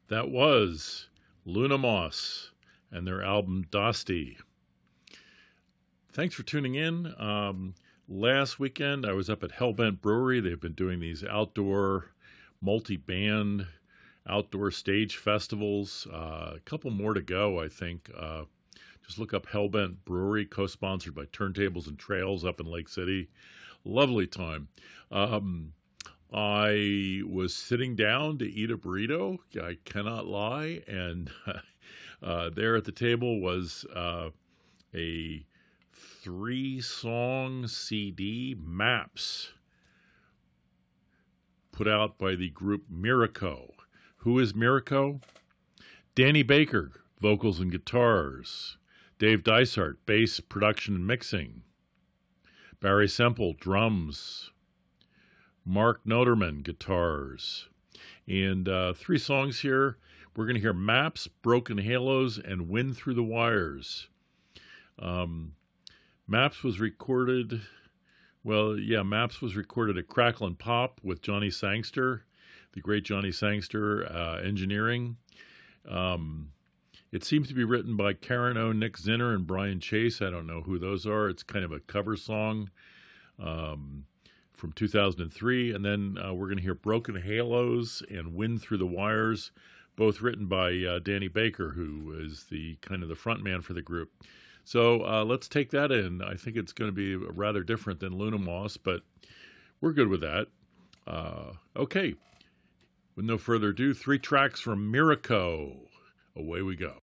That was Luna Moss and their album Dosti. Thanks for tuning in. Last weekend I was up at Hellbent Brewery. They've been doing these outdoor multi-band outdoor stage festivals. A couple more to go, I think. Just look up Hellbent Brewery, co-sponsored by Turntables and Trails up in Lake City. Lovely time. I was sitting down to eat a burrito, I cannot lie, and there at the table was a 3-song CD, Maps, put out by the group Miraco. Who is Miraco? Danny Baker, vocals and guitars. Dave Dysart, bass, production, and mixing. Barry Semple, drums. Mark Noterman, guitars. And 3 songs here. We're going to hear Maps, Broken Halos, and Wind Through the Wires. Maps was recorded at Crackle and Pop with Johnny Sangster, the great Johnny Sangster, engineering. It seems to be written by Karen O, Nick Zinner, and Brian Chase. I don't know who those are. It's kind of a cover song from 2003. And then we're going to hear Broken Halos and Wind Through the Wires, both written by Danny Baker, who is the kind of the front man for the group. So let's take that in. I think it's going to be rather different than Luna Moss, but we're good with that. Okay. With no further ado, 3 tracks from Miraco. Away we go.